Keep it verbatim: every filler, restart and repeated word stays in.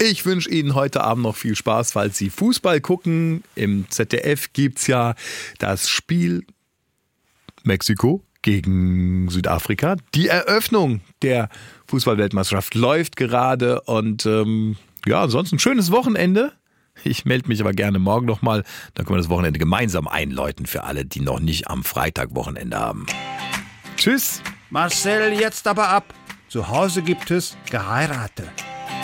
Ich wünsche Ihnen heute Abend noch viel Spaß, falls Sie Fußball gucken. Im Z D F gibt es ja das Spiel Mexiko gegen Südafrika. Die Eröffnung der Fußballweltmeisterschaft läuft gerade und ähm, ja, ansonsten ein schönes Wochenende. Ich melde mich aber gerne morgen nochmal. Dann können wir das Wochenende gemeinsam einläuten für alle, die noch nicht am Freitag Wochenende haben. Tschüss. Marcel, jetzt aber ab. Zu Hause gibt es Geheirate.